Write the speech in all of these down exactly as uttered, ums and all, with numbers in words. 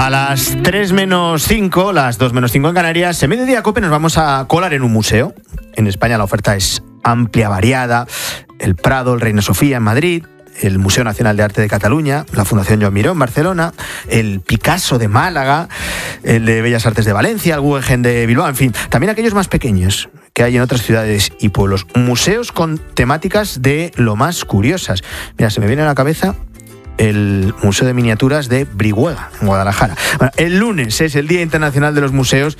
A las tres menos cinco, las dos menos cinco en Canarias, en Mediodía Cope nos vamos a colar en un museo. En España la oferta es amplia, variada. El Prado, el Reina Sofía en Madrid, el Museo Nacional de Arte de Cataluña, la Fundación Joan Miró en Barcelona, el Picasso de Málaga, el de Bellas Artes de Valencia, el Guggenheim de Bilbao, en fin, también aquellos más pequeños que hay en otras ciudades y pueblos. Museos con temáticas de lo más curiosas. Mira, se me viene a la cabeza el Museo de Miniaturas de Brihuega, en Guadalajara. Bueno, el lunes es el Día Internacional de los Museos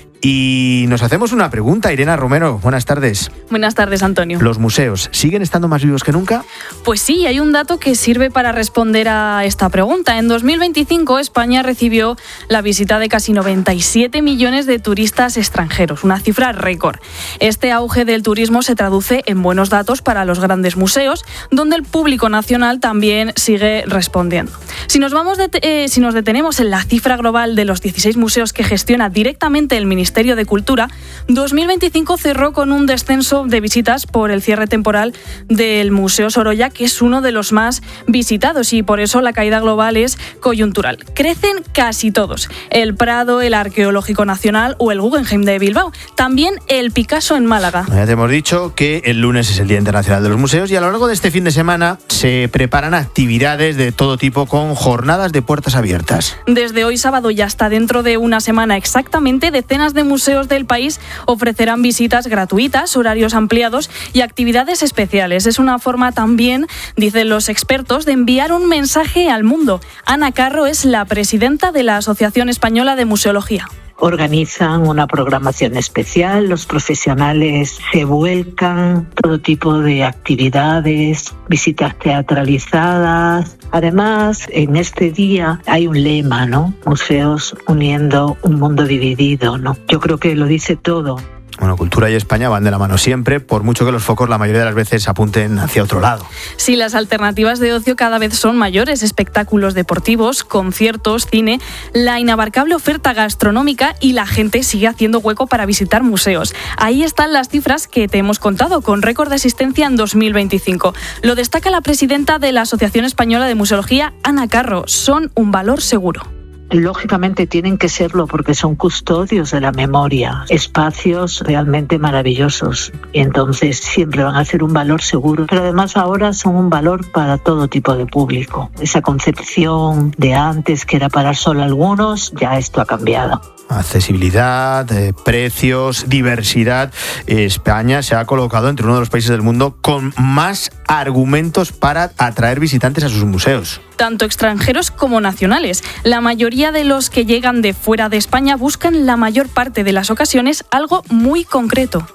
y nos hacemos una pregunta. Irene Romero, buenas tardes. Buenas tardes, Antonio. ¿Los museos siguen estando más vivos que nunca? Pues sí, hay un dato que sirve para responder a esta pregunta. En dos mil veinticinco, España recibió la visita de casi noventa y siete millones de turistas extranjeros, una cifra récord. Este auge del turismo se traduce en buenos datos para los grandes museos, donde el público nacional también sigue respondiendo. Si nos, vamos de, eh, si nos detenemos en la cifra global de los dieciséis museos que gestiona directamente el Ministerio de Cultura, dos mil veinticinco cerró con un descenso de visitas por el cierre temporal del Museo Sorolla, que es uno de los más visitados, y por eso la caída global es coyuntural. Crecen casi todos: el Prado, el Arqueológico Nacional o el Guggenheim de Bilbao. También el Picasso en Málaga. Ya te hemos dicho que el lunes es el Día Internacional de los Museos y a lo largo de este fin de semana se preparan actividades de todo tipo con jornadas de puertas abiertas. Desde hoy sábado y hasta dentro de una semana exactamente, decenas de museos del país ofrecerán visitas gratuitas, horarios ampliados y actividades especiales. Es una forma también, dicen los expertos, de enviar un mensaje al mundo. Ana Carro es la presidenta de la Asociación Española de Museología. Organizan una programación especial, los profesionales se vuelcan, todo tipo de actividades, visitas teatralizadas. Además, en este día hay un lema, ¿no? Museos uniendo un mundo dividido, ¿no? Yo creo que lo dice todo. Bueno, cultura y España van de la mano siempre, por mucho que los focos la mayoría de las veces apunten hacia otro lado. Sí, las alternativas de ocio cada vez son mayores: espectáculos deportivos, conciertos, cine, la inabarcable oferta gastronómica, y la gente sigue haciendo hueco para visitar museos. Ahí están las cifras que te hemos contado, con récord de asistencia en dos mil veinticinco. Lo destaca la presidenta de la Asociación Española de Museología, Ana Carro. Son un valor seguro. Lógicamente tienen que serlo porque son custodios de la memoria, espacios realmente maravillosos, y entonces siempre van a ser un valor seguro, pero además ahora son un valor para todo tipo de público. Esa concepción de antes que era para solo algunos, ya esto ha cambiado. Accesibilidad, eh, precios, diversidad. España se ha colocado entre uno de los países del mundo con más argumentos para atraer visitantes a sus museos. Tanto extranjeros como nacionales. La mayoría de los que llegan de fuera de España buscan la mayor parte de las ocasiones algo muy concreto.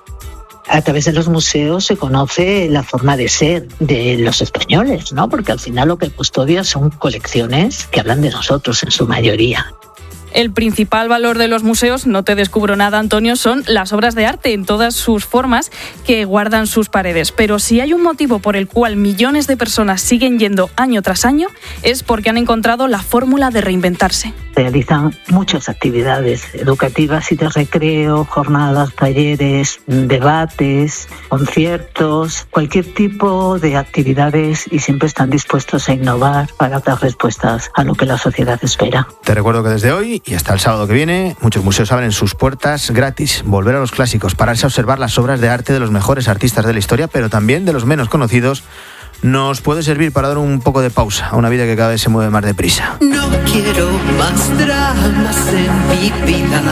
A través de los museos se conoce la forma de ser de los españoles, ¿no? Porque al final lo que custodia son colecciones que hablan de nosotros en su mayoría. El principal valor de los museos, no te descubro nada, Antonio, son las obras de arte en todas sus formas que guardan sus paredes. Pero si hay un motivo por el cual millones de personas siguen yendo año tras año, es porque han encontrado la fórmula de reinventarse. Realizan muchas actividades educativas y de recreo, jornadas, talleres, debates, conciertos, cualquier tipo de actividades, y siempre están dispuestos a innovar para dar respuestas a lo que la sociedad espera. Te recuerdo que desde hoy y hasta el sábado que viene, muchos museos abren sus puertas gratis. Volver a los clásicos, pararse a observar las obras de arte de los mejores artistas de la historia, pero también de los menos conocidos, nos puede servir para dar un poco de pausa a una vida que cada vez se mueve más deprisa. No quiero más dramas en mi vida,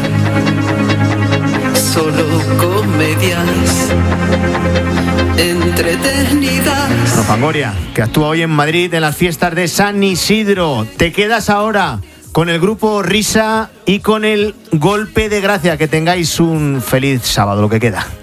solo comedias entretenidas. Bueno, Fangoria, que actúa hoy en Madrid en las fiestas de San Isidro. Te quedas ahora con el grupo Risa y con el Golpe de Gracia. Que tengáis un feliz sábado, lo que queda.